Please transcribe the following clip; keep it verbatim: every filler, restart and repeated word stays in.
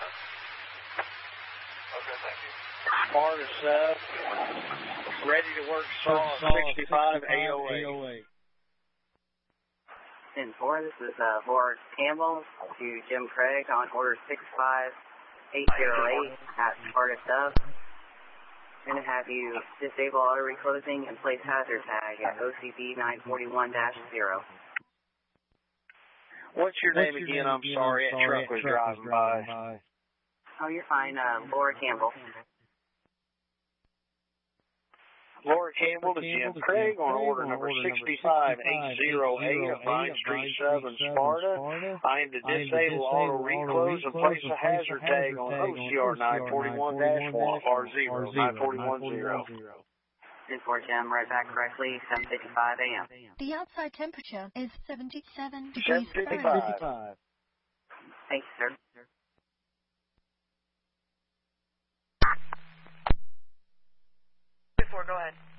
Okay, thank you. Sparta sub, ready to work saw sixty-five, eight oh eight. ten four, this is uh, Laura Campbell to Jim Craig on order six five eight oh eight at Sparta sub. Going to have you disable auto reclosing and place hazard tag at O C B nine forty-one dash zero. What's your What's name your again? name I'm again? sorry, I'm that sorry, truck was that truck driving was by. driving by. Oh, you're fine. Uh, Laura Campbell. Laura Campbell to Jim Craig on order number sixty-five eight oh eight at Vine Street sub in Sparta. I am to disable auto reclose and place a hazard tag on O C R nine forty-one dash one R zero nine forty-one zero. ten four, Jim, right back correctly, seven fifty-five a m The outside temperature is seventy-seven degrees seven Fahrenheit. fifty-five. Thank you, sir. Four, go ahead.